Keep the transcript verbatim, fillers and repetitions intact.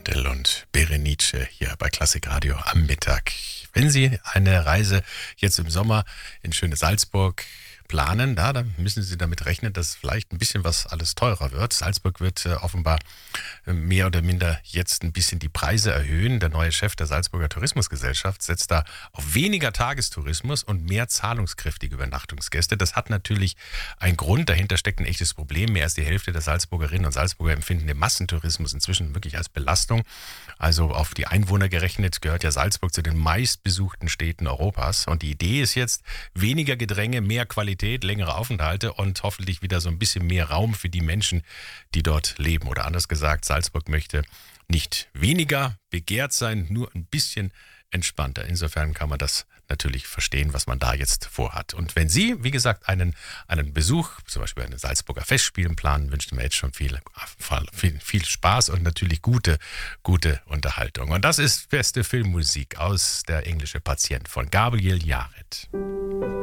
Händel und Berenice hier bei Klassik Radio am Mittag. Wenn Sie eine Reise jetzt im Sommer in schöne Salzburg planen, da, dann müssen Sie damit rechnen, dass vielleicht ein bisschen was alles teurer wird. Salzburg wird äh, offenbar äh, mehr oder minder jetzt ein bisschen die Preise erhöhen. Der neue Chef der Salzburger Tourismusgesellschaft setzt da auf weniger Tagestourismus und mehr zahlungskräftige Übernachtungsgäste. Das hat natürlich einen Grund. Dahinter steckt ein echtes Problem. Mehr als die Hälfte der Salzburgerinnen und Salzburger empfinden den Massentourismus inzwischen wirklich als Belastung. Also auf die Einwohner gerechnet gehört ja Salzburg zu den meistbesuchten Städten Europas. Und die Idee ist jetzt weniger Gedränge, mehr Qualität, längere Aufenthalte und hoffentlich wieder so ein bisschen mehr Raum für die Menschen, die dort leben. Oder anders gesagt, Salzburg möchte nicht weniger begehrt sein, nur ein bisschen entspannter. Insofern kann man das natürlich verstehen, was man da jetzt vorhat. Und wenn Sie, wie gesagt, einen, einen Besuch, zum Beispiel einen Salzburger Festspielen planen, wünsche ich mir jetzt schon viel, viel, viel Spaß und natürlich gute, gute Unterhaltung. Und das ist beste Filmmusik aus Der englische Patient von Gabriel Yared.